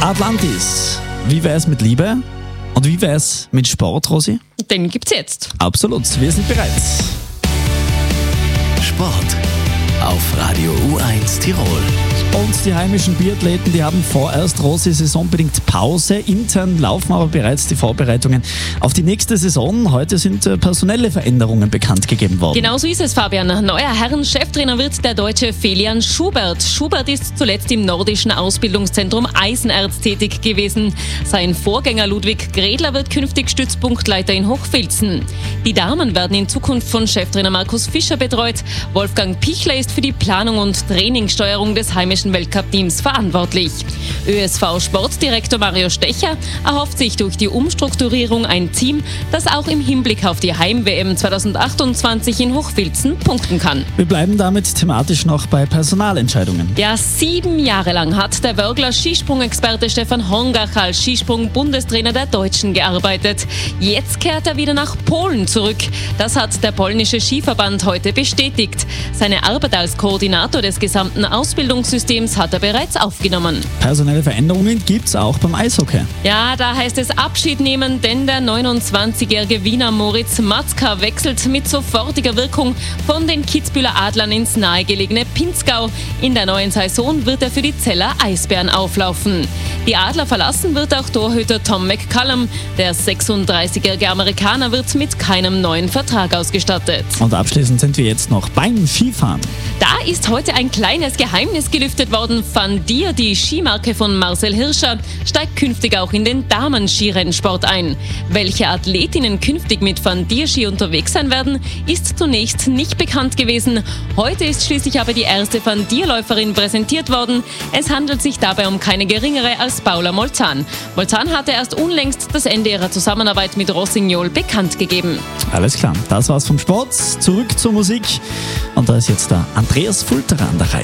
Atlantis. Wie wär's mit Liebe? Und wie wär's mit Sport, Rosi? Den gibt's jetzt. Absolut, wir sind bereit. Sport auf Radio U1 Tirol. Und die heimischen Biathleten, die haben vorerst, Rosi, saisonbedingt Pause. Intern laufen aber bereits die Vorbereitungen auf die nächste Saison. Heute sind personelle Veränderungen bekannt gegeben worden. Genau so ist es, Fabian. Neuer Herren-Cheftrainer wird der Deutsche Felian Schubert. Schubert ist zuletzt im nordischen Ausbildungszentrum Eisenerz tätig gewesen. Sein Vorgänger Ludwig Gredler wird künftig Stützpunktleiter in Hochfilzen. Die Damen werden in Zukunft von Cheftrainer Markus Fischer betreut. Wolfgang Pichler ist für die Planung und Trainingssteuerung des heimischen Weltcup-Teams verantwortlich. ÖSV-Sportdirektor Mario Stecher erhofft sich durch die Umstrukturierung ein Team, das auch im Hinblick auf die Heim-WM 2028 in Hochfilzen punkten kann. Wir bleiben damit thematisch noch bei Personalentscheidungen. Ja, 7 Jahre lang hat der Wörgler Skisprung-Experte Stefan Hongach als Skisprung-Bundestrainer der Deutschen gearbeitet. Jetzt kehrt er wieder nach Polen zurück. Das hat der polnische Skiverband heute bestätigt. Seine Arbeit als Koordinator des gesamten Ausbildungssystems hat er bereits aufgenommen. Personelle Veränderungen gibt's auch beim Eishockey. Ja, da heißt es Abschied nehmen, denn der 29-jährige Wiener Moritz Matzka wechselt mit sofortiger Wirkung von den Kitzbüheler Adlern ins nahegelegene Pinzgau. In der neuen Saison wird er für die Zeller Eisbären auflaufen. Die Adler verlassen wird auch Torhüter Tom McCallum. Der 36-jährige Amerikaner wird mit keinem neuen Vertrag ausgestattet. Und abschließend sind wir jetzt noch beim Skifahren. Da ist heute ein kleines Geheimnis gelüftet worden. Van Dier, die Skimarke von Marcel Hirscher, steigt künftig auch in den Damen-Skirennsport ein. Welche Athletinnen künftig mit Van Dier Ski unterwegs sein werden, ist zunächst nicht bekannt gewesen. Heute ist schließlich aber die erste Van Dier-Läuferin präsentiert worden. Es handelt sich dabei um keine geringere als Paula Molzan. Molzan hatte erst unlängst das Ende ihrer Zusammenarbeit mit Rossignol bekannt gegeben. Alles klar, das war's vom Sport. Zurück zur Musik. Und da ist jetzt der Andreas Fulterer an der Reihe.